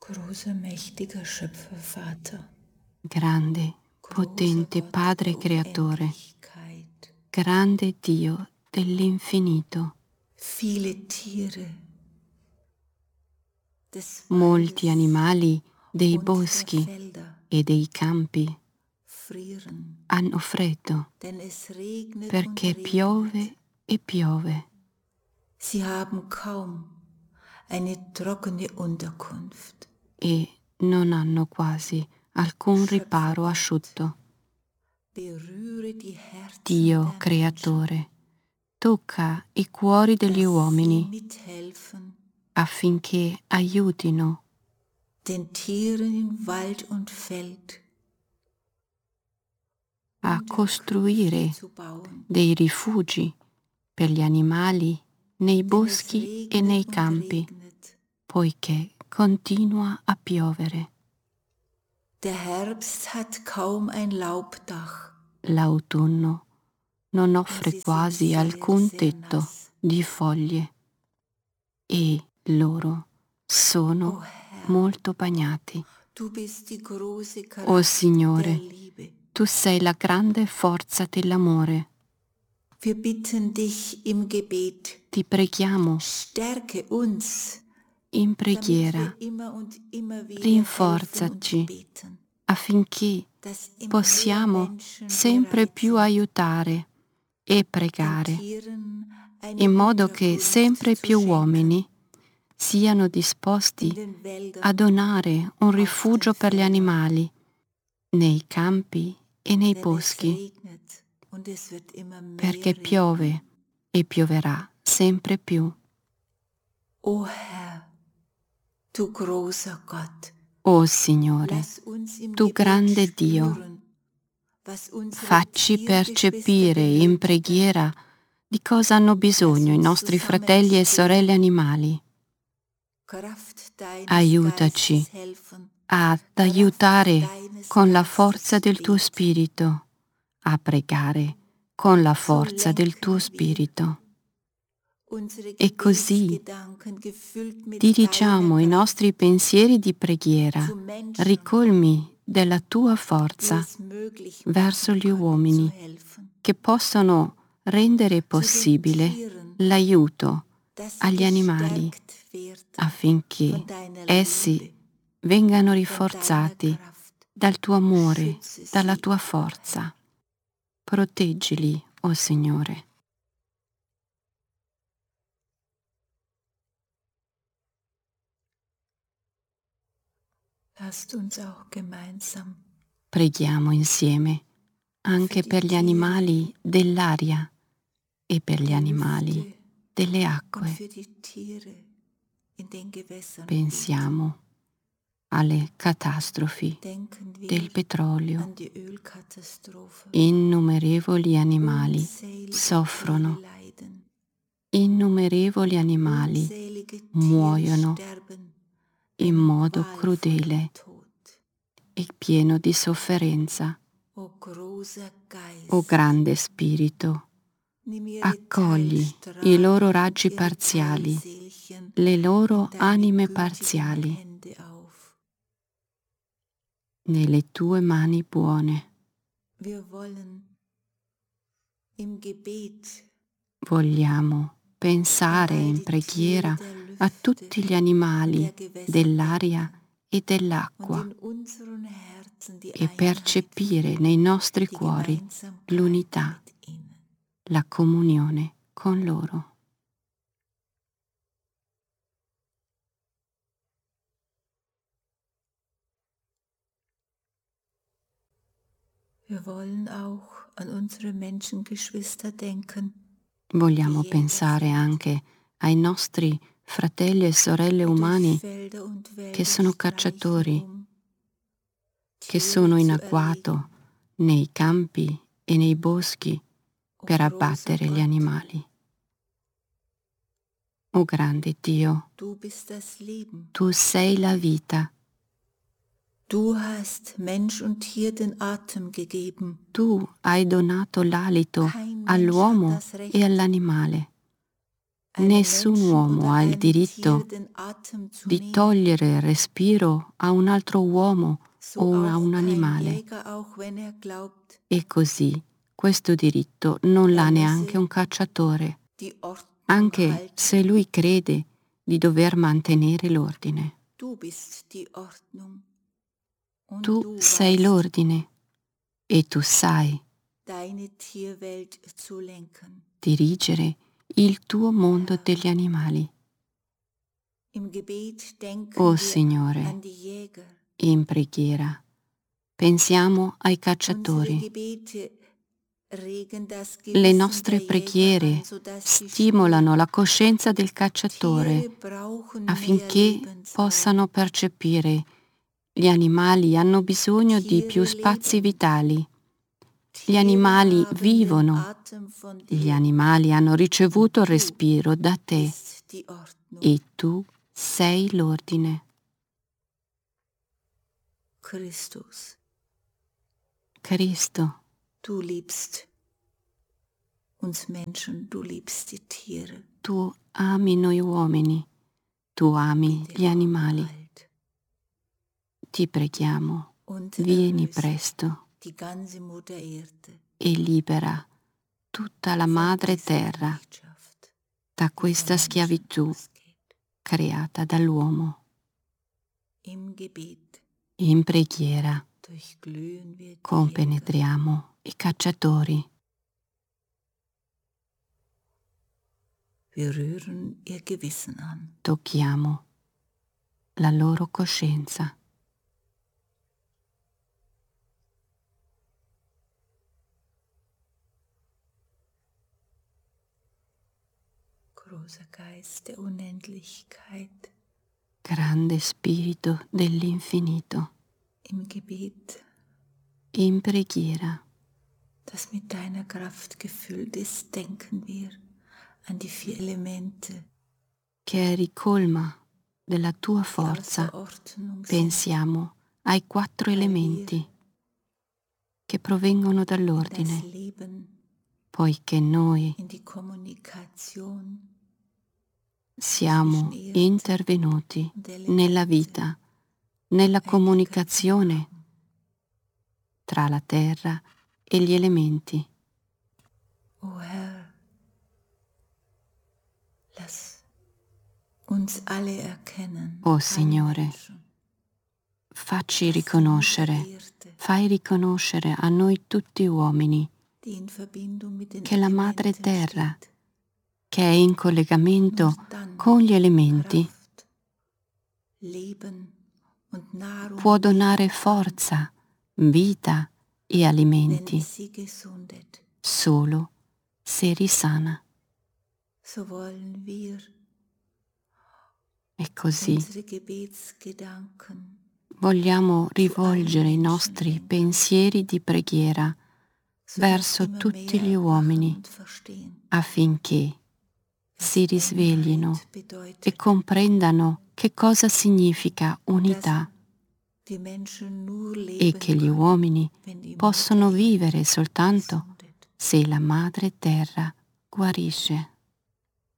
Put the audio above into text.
Großer, mächtiger Schöpfervater, Grande, potente Padre Creatore, grande Dio dell'infinito, viele Tiere des molti Waldes animali dei und der boschi Felder e dei campi frieren, hanno freddo denn es regnet perché und regnet. piove e piove. Sie haben kaum eine trockene Unterkunft. E non hanno quasi alcun riparo asciutto. Berühre die Herzen Dio der Creatore, tocca i cuori degli Menschen, dass sie uomini mithelfen, affinché aiutino den Tieren in Wald und Feld a costruire zu bauen. dei rifugi per gli animali nei Denn es boschi e regnet nei und campi, regnet. poiché continua a piovere. Der Herbst hat kaum ein Laubdach. L'autunno non Und offre sie sind quasi sehr, alcun sehr tetto nass. di foglie e loro sono O Herr, molto bagnati. du bist die große Kraft O der Signore, Liebe. tu sei la grande forza dell'amore. Wir bitten dich im Gebet, Ti preghiamo stärke uns, in damit preghiera, wir immer und immer wieder helfen und rinforzaci beten, affinché dass immer mehr possiamo Menschen sempre bereit più sind, aiutare e den pregare, Tieren eine in modo che Unterkunft sempre zu più schenken, uomini siano in disposti den Wäldern, a donare un auf den rifugio per gli Feldern. animali nei campi e nei Denn es boschi, regnet und es wird immer mehr perché regnen. piove e pioverà sempre più. O Herr, du großer Gott, O Signore, lass uns im tu Gebet grande Dio, spüren, was unsere facci Tiergeschwister percepire in benötigen. preghiera di cosa hanno bisogno i uns nostri fratelli e sorelle animali. Kraft deines Aiutaci Geistes helfen, ad Kraft aiutare deines con la Geistes forza zu del tuo beten. spirito, a pregare con la So forza del tuo lenken wir spirito. unsere E così Gebetsgedanken gefüllt mit dirigiamo deiner i Kraft nostri pensieri di preghiera, zu Menschen, ricolmi della tua die forza, es möglich verso machen gli können zu uomini helfen, che possono rendere zu den possibile Tieren, l'aiuto dass sie agli animali gestärkt werden affinché von deiner essi Liebe, vengano von deiner rinforzati Kraft. dal tuo amore, Schütze dalla sie, tua o forza. Proteggili, o Signore. Lasst uns auch gemeinsam Preghiamo insieme anche per gli animali dell'aria e per gli animali delle und acque. für die Tiere in den Gewässern beten. Pensiamo alle catastrofi Denken wir del petrolio. an die Ölkatastrophe. Innumerevoli animali Unzählige soffrono, Tiere leiden. innumerevoli animali Unzählige Tiere muoiono sterben in einen modo qualvollen crudele Tod. e pieno di sofferenza. O großer Geist, O grande spirito, nimm ihre accogli i Teilstrahlen loro und raggi ihre parziali, Teilseelchen le loro in deine anime gütigen parziali, Hände auf. nelle tue mani buone. Wir wollen im Gebet Vogliamo pensare all in die Tiere preghiera der a Lüfte tutti gli und animali der Gewässer dell'aria denken e und dell'acqua in unseren Herzen die e Einheit percepire fühlen, nei nostri die cuori Gemeinsamkeit l'unità, mit ihnen. la comunione con loro. Wir wollen auch an unsere Menschengeschwister denken, Vogliamo die Jäger pensare sind, anche ai nostri fratelli e sorelle die durch umani Felder und che Wälder sono streichen, cacciatori, um che Tiere sono in zu agguato erlegen. nei campi e nei boschi O per großer abbattere gli Gott, animali. O grande Dio, du bist das Leben. tu sei la vita, Du hast Mensch und Tier den Atem gegeben. tu hai donato l'alito Kein Mensch hat all'uomo das e Recht, all'animale. Nessun uomo ha il diritto di togliere il respiro a un altro uomo o a un animale. E così questo diritto non l'ha neanche un cacciatore, anche se lui crede di dover mantenere l'ordine. Tu sei l'ordine e tu sai dirigere il tuo mondo degli animali. O Signore, in preghiera pensiamo ai cacciatori. Le nostre preghiere stimolano la coscienza del cacciatore affinché possano percepire gli animali hanno bisogno di più spazi vitali. Gli animali vivono, gli animali hanno ricevuto respiro da te e tu sei l'ordine. Cristo, Du liebst uns Menschen, du liebst die Tiere. tu ami noi uomini, tu ami gli animali. Ti preghiamo, vieni presto Die ganze Mutter Erde e libera tutta la madre terra da questa schiavitù creata dall'uomo. Im Gebet In preghiera durchglühen wir die Jäger. compenetriamo i cacciatori, Wir rühren ihr Gewissen an. tocchiamo la loro coscienza. Großer Geist der Unendlichkeit, Grande spirito dell'infinito, im Gebet, in preghiera das mit deiner Kraft gefüllt ist, denken wir an die 4 Elemente, che ricolma della tua die forza, außer Ordnung sind, pensiamo ai 4 elementi che provengono in das dall'ordine, Leben, poiché noi in die Kommunikation siamo intervenuti nella vita, nella comunicazione tra la terra e gli elementi. O Herr, lass uns alle erkennen, O alle Signore, Menschen, facci riconoscere, fai riconoscere a noi tutti uomini die in Verbindung mit den che la Madre Elementen Terra, steht, che è in collegamento con gli elementi, Kraft, Leben und Nahrung può geben donare kann, forza, vita e wenn alimenti es sie gesundet. solo se risana. So wollen wir E così unsere Gebetsgedanken vogliamo rivolgere i nostri pensieri di preghiera verso immer tutti mehr gli erwachen uomini und verstehen, affinché si risveglino Einheit bedeutet, e comprendano che cosa significa unità die Menschen nur e leben che gli können, uomini wenn die possono Mutter Erde vivere soltanto gesundet. se la Madre Terra guarisce.